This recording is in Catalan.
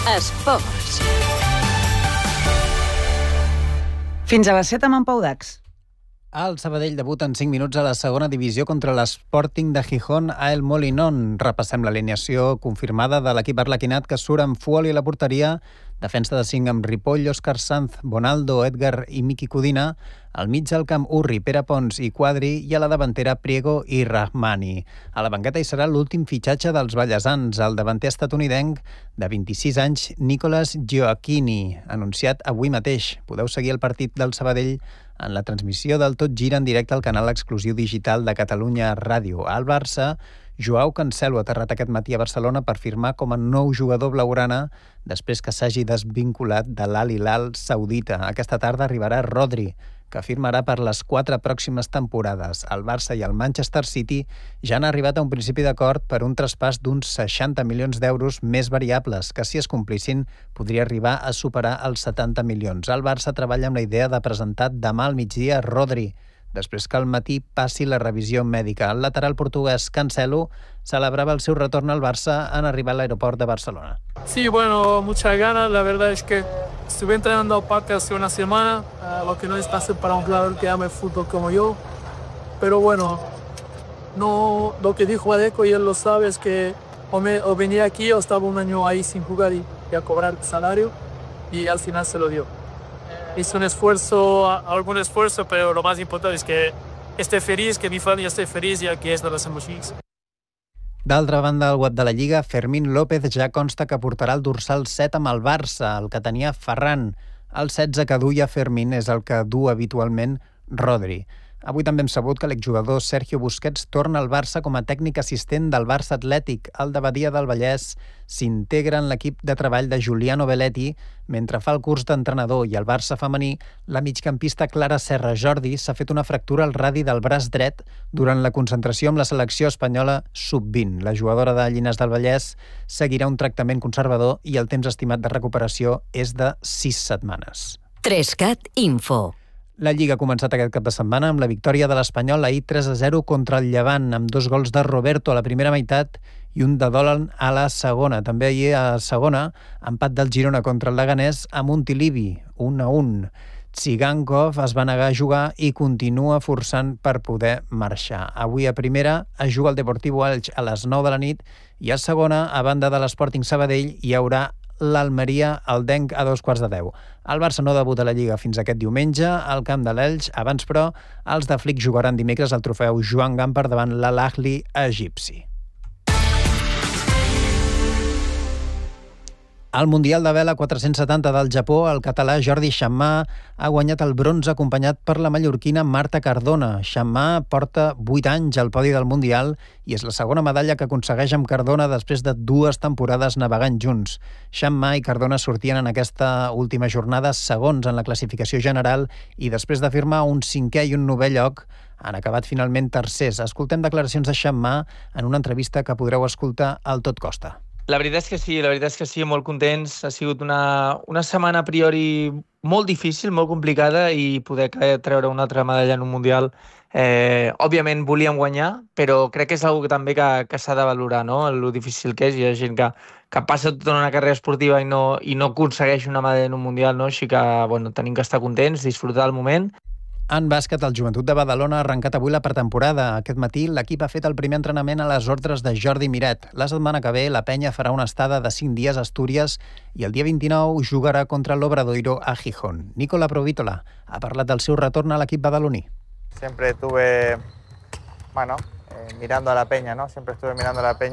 Esports. Fins a les 7 amb en Pau Dax. El Sabadell debuta en 5 minuts a la segona divisió contra l'Sporting de Gijón a El Molinón. Repassem l'alineació confirmada de l'equip arlequinat, que surt amb Fuoli a la porteria, defensa de 5 amb Ripoll, Òscar Sanz, Bonaldo, Edgar i Miki Codina, al mig del camp Urri, Pere Pons i Quadri, i a la davantera Priego i Rahmani. A la banqueta hi serà l'últim fitxatge dels ballesans, el davanter estatunidenc de 26 anys, Nicolas Gioacchini, anunciat avui mateix. Podeu seguir el partit del Sabadell en la transmissió del Tot Gira en directe al canal exclusiu digital de Catalunya Ràdio. Al Barça, Joao Cancelo ha aterrat aquest matí a Barcelona per firmar com a nou jugador blaugrana després que s'hagi desvinculat de l'Al Hilal saudita. Aquesta tarda arribarà Rodri, que firmarà per les 4 pròximes temporades. El Barça i el Manchester City ja han arribat a un principi d'acord per un traspàs d'uns 60 milions d'euros més variables, que si es complissin podria arribar a superar els 70 milions. El Barça treballa amb la idea de presentar demà al migdia Rodri, després que al matí passi la revisió mèdica. El lateral portuguès Cancelo celebrava el seu retorn al Barça en arribar a l'aeroport de Barcelona. Sí, bueno, muchas ganas. La verdad es que estuve entrenando aparte hace una semana, lo que no es fácil para un jugador que ama el fútbol como yo. Pero bueno, no, lo que dijo Adeco, y él lo sabe, es que o venía aquí o estaba un año ahí sin jugar y a cobrar salario, y al final se lo dio. Hizo algún esfuerzo, pero lo más importante es que esté feliz, que mi familia esté feliz, y aquí es donde hacemos X. D'altra banda, al web de la Lliga, Fermín López ja consta que portarà el dorsal 7 amb el Barça, el que tenia Ferran. El 16 que duia Fermín és el que du habitualment Rodri. Avui també hem sabut que l'exjugador Sergio Busquets torna al Barça com a tècnic assistent del Barça Atlètic. El de Badia del Vallès s'integra en l'equip de treball de Giuliano Belletti mentre fa el curs d'entrenador, i al Barça femení, la migcampista Clara Serra Jordi s'ha fet una fractura al radi del braç dret durant la concentració amb la selecció espanyola sub-20. La jugadora de Llinars del Vallès seguirà un tractament conservador i el temps estimat de recuperació és de 6 setmanes. 3CAT Info. La Lliga ha començat aquest cap de setmana amb la victòria de l'Espanyol ahir 3-0 contra el Llevant, amb 2 gols de Roberto a la primera meitat i un de Dolan a la segona. També ahir a segona, empat del Girona contra el Leganés a Montilivi, 1-1. Tsigankov es va negar a jugar i continua forçant per poder marxar. Avui a primera es juga el Deportivo Elx a les 9 de la nit i a segona, a banda de l'Sporting Sabadell, hi haurà l'Almeria Aldenc a 9:15. El Barça no debuta a la Lliga fins aquest diumenge al camp de l'Elx. Abans, però, els de Flick jugaran dimecres al trofeu Joan Gamper davant l'Al-Ahly egipci. Al Mundial de Vela 470 del Japó, el català Jordi Xammà ha guanyat el bronze acompanyat per la mallorquina Marta Cardona. Xammà porta 8 anys al podi del Mundial i és la segona medalla que aconsegueix amb Cardona després de 2 temporades navegant junts. Xammà i Cardona sortien en aquesta última jornada segons en la classificació general i després de firmar un 5è i un 9è lloc han acabat finalment tercers. Escoltem declaracions de Xammà en una entrevista que podreu escoltar al Tot Costa. La veritat és que sí, molt contents. Ha sigut una setmana a priori molt difícil, molt complicada, i poder treure una altra medalla en un Mundial. Òbviament volíem guanyar, però crec que és una cosa també que s'ha de valorar, no? El difícil que és. Hi ha gent que passa tota una carrera esportiva i no aconsegueix una medalla en un Mundial, no? Així que tenim que estar contents, disfrutar del moment. En bàsquet, el Joventut de Badalona ha arrencat avui la pretemporada. Aquest matí l'equip ha fet el primer entrenament a les ordres de Jordi Miret. La setmana que ve la penya farà una estada de 5 dies a Astúries i el dia 29 jugarà contra l'Obradoiro a Gijón. Nicola Provítola ha parlat del seu retorn a l'equip badaloní. Siempre estuve, mirando a la peña, ¿no? Siempre estuve mirando a la peña.